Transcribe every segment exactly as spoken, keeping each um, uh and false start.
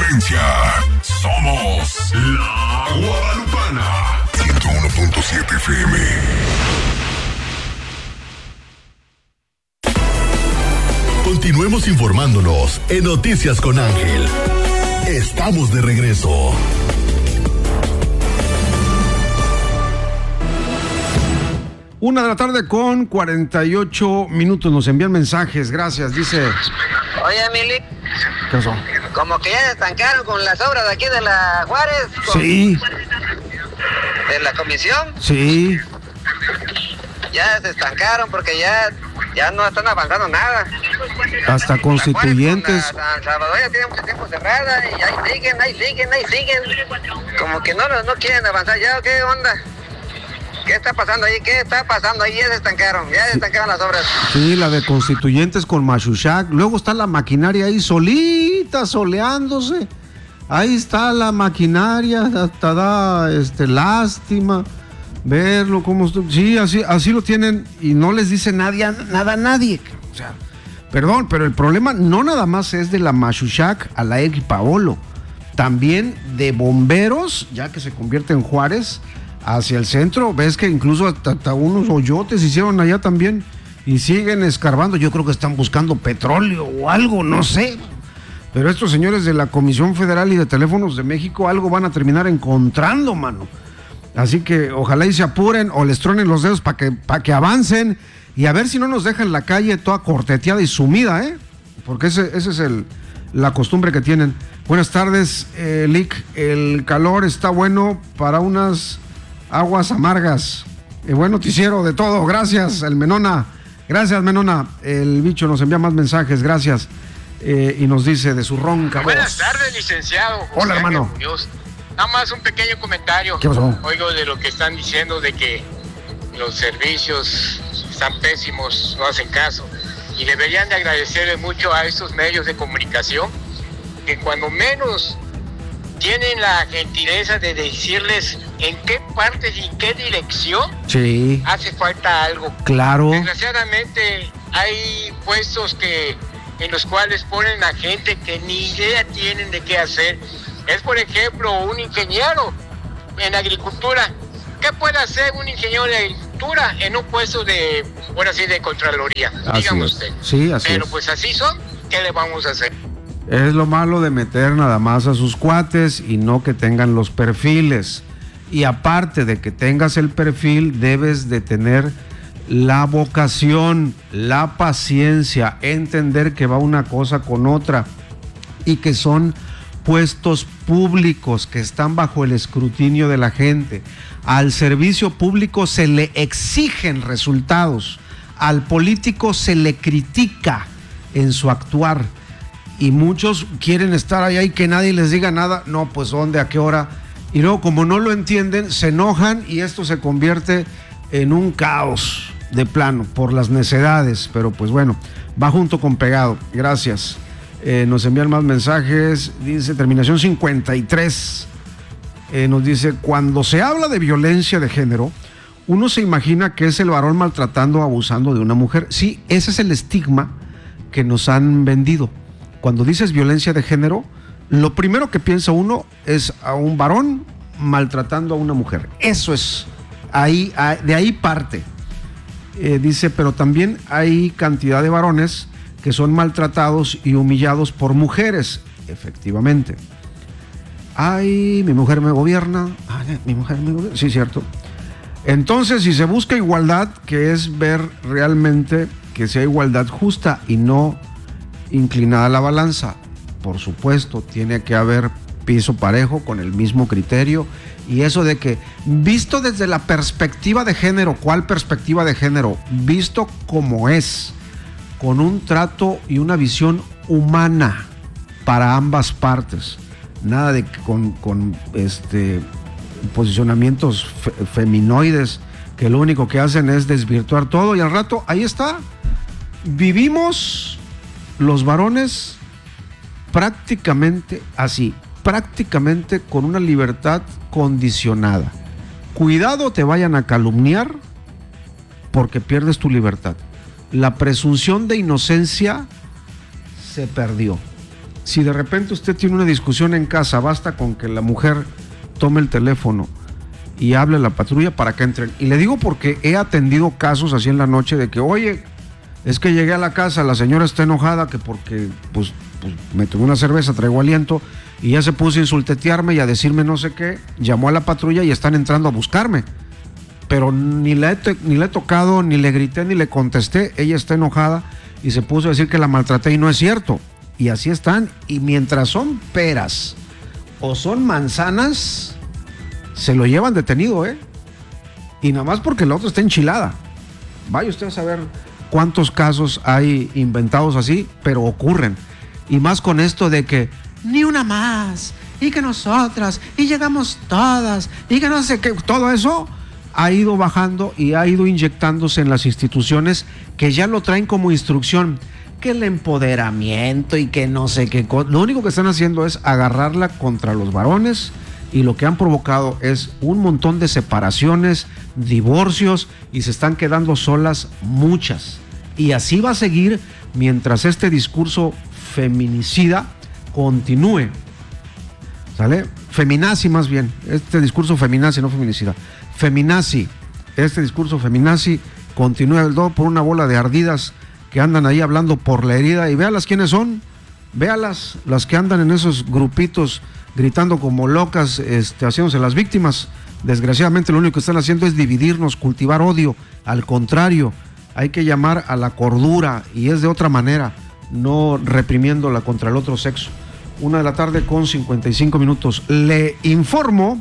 diferencia. Somos La Guadalupana. ciento uno punto siete F M. Continuemos informándonos en Noticias con Ángel. Estamos de regreso. Una de la tarde con cuarenta y ocho minutos. Nos envían mensajes. Gracias, dice. Oye, Mili. ¿Qué pasó? Como que ya se estancaron con las obras de aquí de la Juárez. Con, Sí. De la comisión. Sí. Ya se estancaron porque ya, ya no están avanzando nada. Hasta constituyentes. La San Salvador ya tiene mucho tiempo cerrada y ahí siguen, ahí siguen, ahí siguen. Como que no, no quieren avanzar ya. ¿Qué onda? ¿Qué está pasando ahí? ¿Qué está pasando ahí? Ya se estancaron, ya se estancaron las obras. Sí, la de constituyentes con Machuchac. Luego está la maquinaria ahí solita, soleándose. Ahí está la maquinaria, hasta da este, lástima verlo como... Sí, así, así lo tienen y no les dice nadie, nada a nadie. O sea, perdón, pero el problema no nada más es de la Machuchac a la X Paolo. También de bomberos, ya que se convierte en Juárez, hacia el centro. Ves que incluso hasta, hasta unos hoyotes hicieron allá también y siguen escarbando. Yo creo que están buscando petróleo o algo, no sé. Pero estos señores de la Comisión Federal y de Teléfonos de México algo van a terminar encontrando, mano. Así que ojalá y se apuren o les tronen los dedos para que, para que avancen y a ver si no nos dejan la calle toda corteteada y sumida, ¿eh? Porque ese, ese es el, la costumbre que tienen. Buenas tardes, eh, Lick. El calor está bueno para unas aguas amargas. Eh, buen noticiero de todo. Gracias, el Menona. Gracias, Menona. El bicho nos envía más mensajes. Gracias. Eh, y nos dice de su ronca voz. Buenas tardes, licenciado. José Hola, hermano. Ángel Muñoz. Nada más un pequeño comentario. ¿Qué pasó? Oigo de lo que están diciendo de que los servicios están pésimos, no hacen caso. Y deberían de agradecerle mucho a estos medios de comunicación que cuando menos tienen la gentileza de decirles en qué partes y en qué dirección Sí. hace falta algo. Claro. Desgraciadamente hay puestos que en los cuales ponen a gente que ni idea tienen de qué hacer. Es, por ejemplo, un ingeniero en agricultura. ¿Qué puede hacer un ingeniero de agricultura en un puesto de, ahora sí, de Contraloría? Así Dígame es. usted. Sí, así Pero es. pues así son. ¿Qué le vamos a hacer? Es lo malo de meter nada más a sus cuates y no que tengan los perfiles. Y aparte de que tengas el perfil, debes de tener la vocación, la paciencia, entender que va una cosa con otra y que son puestos públicos que están bajo el escrutinio de la gente. Al servicio público se le exigen resultados, al político se le critica en su actuar. Y muchos quieren estar allá y que nadie les diga nada. No, pues ¿dónde? ¿A qué hora? Y luego, como no lo entienden, se enojan y esto se convierte en un caos de plano por las necedades. Pero pues bueno, va junto con pegado. Gracias. Eh, nos envían más mensajes. Dice terminación cincuenta y tres. Eh, nos dice, cuando se habla de violencia de género, uno se imagina que es el varón maltratando o abusando de una mujer. Sí, ese es el estigma que nos han vendido. Cuando dices violencia de género, lo primero que piensa uno es a un varón maltratando a una mujer. Eso es, ahí, de ahí parte. Eh, dice, pero también hay cantidad de varones que son maltratados y humillados por mujeres, efectivamente. Ay, mi mujer me gobierna. Ay, mi mujer me gobierna. Sí, cierto. Entonces, si se busca igualdad, que es ver realmente que sea igualdad justa y no inclinada la balanza, por supuesto, tiene que haber piso parejo con el mismo criterio. Y eso de que, visto desde la perspectiva de género, ¿cuál perspectiva de género? Visto como es, con un trato y una visión humana para ambas partes. Nada de con, con este posicionamientos fe, feminoides que lo único que hacen es desvirtuar todo y al rato, ahí está. Vivimos los varones prácticamente así, prácticamente con una libertad condicionada. Cuidado te vayan a calumniar porque pierdes tu libertad. La presunción de inocencia se perdió. Si de repente usted tiene una discusión en casa, basta con que la mujer tome el teléfono y hable a la patrulla para que entren. Y le digo porque he atendido casos así en la noche de que, oye, es que llegué a la casa, la señora está enojada que porque pues, pues me tomé una cerveza, traigo aliento, y ya se puso a insultetearme y a decirme no sé qué, llamó a la patrulla y están entrando a buscarme. Pero ni le, he te, ni le he tocado, ni le grité, ni le contesté, ella está enojada y se puso a decir que la maltraté y no es cierto. Y así están, y mientras son peras o son manzanas, se lo llevan detenido, ¿eh? Y nada más porque la otra está enchilada. Vaya usted a saber cuántos casos hay inventados así, pero ocurren. Y más con esto de que ni una más, y que nosotras, y llegamos todas, y que no sé qué, todo eso ha ido bajando y ha ido inyectándose en las instituciones que ya lo traen como instrucción, que el empoderamiento y que no sé qué. Lo único que están haciendo es agarrarla contra los varones, y lo que han provocado es un montón de separaciones, divorcios, y se están quedando solas muchas. Y así va a seguir mientras este discurso feminicida continúe. ¿Sale? Feminazi más bien, este discurso feminazi, no feminicida. Feminazi, este discurso feminazi continúa el do por una bola de ardidas que andan ahí hablando por la herida. Y véalas quiénes son, véalas, las que andan en esos grupitos gritando como locas, este, haciéndose las víctimas. Desgraciadamente lo único que están haciendo es dividirnos, cultivar odio. Al contrario, hay que llamar a la cordura, y es de otra manera, no reprimiéndola contra el otro sexo. Una de la tarde con cincuenta y cinco minutos. Le informo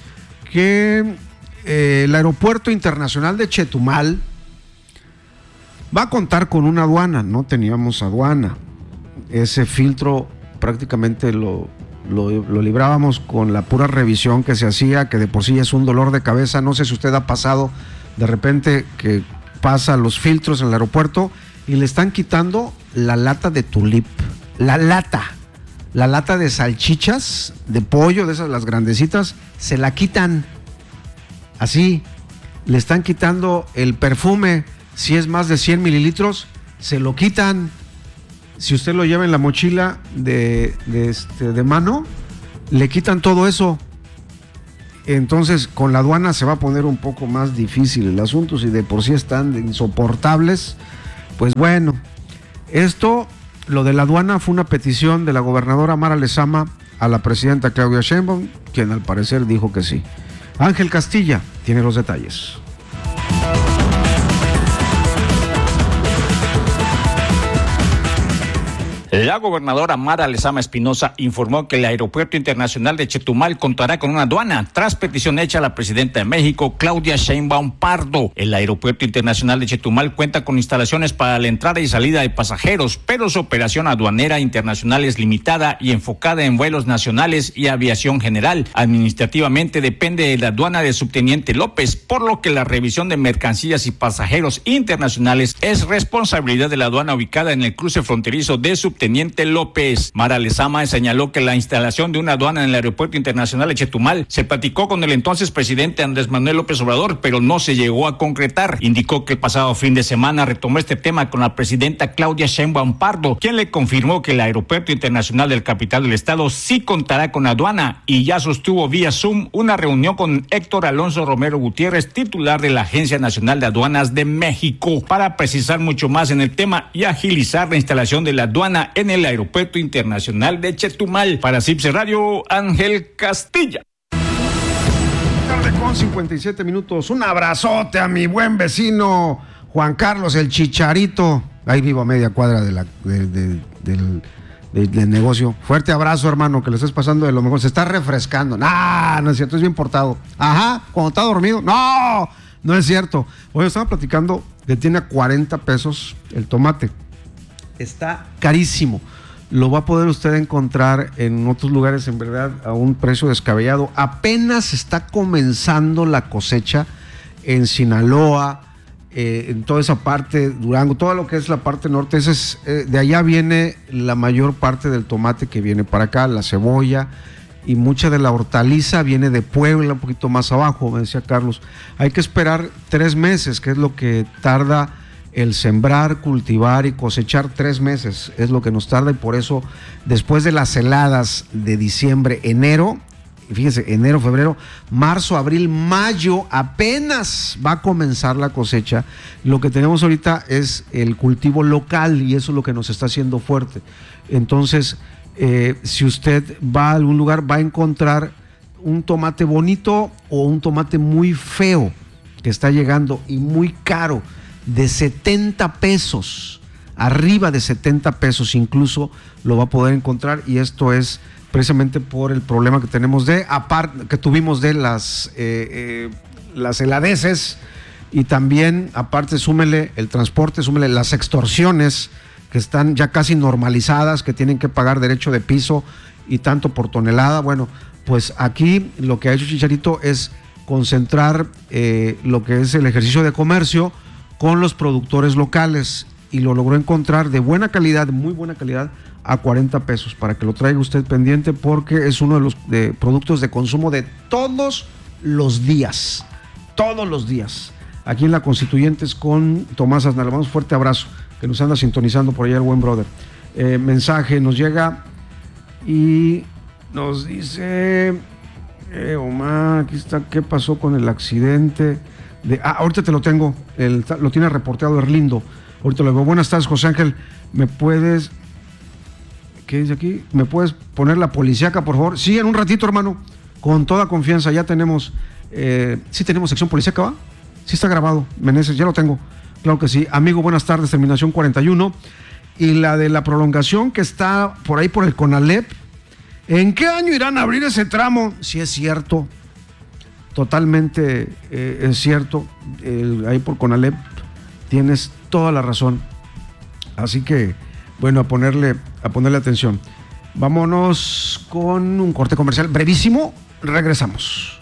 que eh, el Aeropuerto Internacional de Chetumal va a contar con una aduana. No teníamos aduana. Ese filtro prácticamente lo, lo, lo librábamos con la pura revisión que se hacía, que de por sí es un dolor de cabeza. No sé si usted ha pasado de repente que pasa los filtros en el aeropuerto y le están quitando la lata de tulip, la lata, la lata de salchichas, de pollo, de esas las grandecitas, se la quitan así, le están quitando el perfume, si es más de cien mililitros, se lo quitan. Si usted lo lleva en la mochila de, de, este, de mano, le quitan todo eso. Entonces con la aduana se va a poner un poco más difícil el asunto, si de por sí están insoportables. Pues bueno, esto, lo de la aduana, fue una petición de la gobernadora Mara Lezama a la presidenta Claudia Sheinbaum, quien al parecer dijo que sí. Ángel Castilla tiene los detalles. La gobernadora Mara Lezama Espinosa informó que el Aeropuerto Internacional de Chetumal contará con una aduana tras petición hecha a la presidenta de México, Claudia Sheinbaum Pardo. El Aeropuerto Internacional de Chetumal cuenta con instalaciones para la entrada y salida de pasajeros, pero su operación aduanera internacional es limitada y enfocada en vuelos nacionales y aviación general. Administrativamente depende de la aduana del subteniente López, por lo que la revisión de mercancías y pasajeros internacionales es responsabilidad de la aduana ubicada en el cruce fronterizo de subteniente Teniente López. Mara Lezama señaló que la instalación de una aduana en el Aeropuerto Internacional de Chetumal se platicó con el entonces presidente Andrés Manuel López Obrador, pero no se llegó a concretar. Indicó que el pasado fin de semana retomó este tema con la presidenta Claudia Sheinbaum Pardo, quien le confirmó que el Aeropuerto Internacional del capital del estado sí contará con aduana, y ya sostuvo vía Zoom una reunión con Héctor Alonso Romero Gutiérrez, titular de la Agencia Nacional de Aduanas de México, para precisar mucho más en el tema y agilizar la instalación de la aduana en el Aeropuerto Internacional de Chetumal. Para C I P S Radio, Ángel Castilla. Tarde con cincuenta y siete minutos. Un abrazote a mi buen vecino Juan Carlos el Chicharito. Ahí vivo a media cuadra de la, de, de, del, de, del negocio. Fuerte abrazo, hermano, que le estés pasando de lo mejor. Se está refrescando. Nah, no es cierto, es bien portado. Ajá, cuando está dormido. No, no es cierto. Hoy estaba platicando que tiene a cuarenta pesos el tomate. Está carísimo. Lo va a poder usted encontrar en otros lugares, en verdad, a un precio descabellado. Apenas está comenzando la cosecha en Sinaloa, eh, en toda esa parte, Durango, todo lo que es la parte norte. Ese es, eh, de allá viene la mayor parte del tomate que viene para acá, la cebolla, y mucha de la hortaliza viene de Puebla, un poquito más abajo, me decía Carlos. Hay que esperar tres meses, que es lo que tarda el sembrar, cultivar y cosechar tres meses es lo que nos tarda, y por eso después de las heladas de diciembre, enero, fíjense, enero, febrero, marzo, abril, mayo, apenas va a comenzar la cosecha. Lo que tenemos ahorita es el cultivo local y eso es lo que nos está haciendo fuerte. Entonces, eh, si usted va a algún lugar, va a encontrar un tomate bonito o un tomate muy feo que está llegando y muy caro, de setenta pesos, arriba de setenta pesos incluso lo va a poder encontrar, y esto es precisamente por el problema que tenemos de, aparte, que tuvimos de las, eh, eh, las heladeces, y también aparte súmele el transporte, súmele las extorsiones que están ya casi normalizadas, que tienen que pagar derecho de piso y tanto por tonelada. Bueno, pues aquí lo que ha hecho Chicharito es concentrar eh, lo que es el ejercicio de comercio con los productores locales, y lo logró encontrar de buena calidad, muy buena calidad, a cuarenta pesos, para que lo traiga usted pendiente, porque es uno de los de productos de consumo de todos los días, todos los días, aquí en la Constituyentes con Tomás Aznar. Le mandamos un fuerte abrazo, que nos anda sintonizando por allá el buen brother. Eh, mensaje nos llega y nos dice, eh, Omar, aquí está, ¿qué pasó con el accidente? De, ah, ahorita te lo tengo, el, lo tiene reporteado Erlindo, ahorita lo veo. Buenas tardes, José Ángel, ¿me puedes, qué dice aquí? ¿Me puedes poner la policíaca, por favor? Sí, en un ratito, hermano, con toda confianza, ya tenemos, eh, sí tenemos sección policíaca, ¿va? Sí está grabado, Meneses, ya lo tengo, claro que sí. Amigo, buenas tardes, terminación cuarenta y uno, y la de la prolongación que está por ahí por el CONALEP, ¿en qué año irán a abrir ese tramo? Sí es cierto, totalmente eh, es cierto, el, ahí por CONALEP tienes toda la razón, así que bueno, a ponerle, a ponerle atención. Vámonos con un corte comercial brevísimo, regresamos.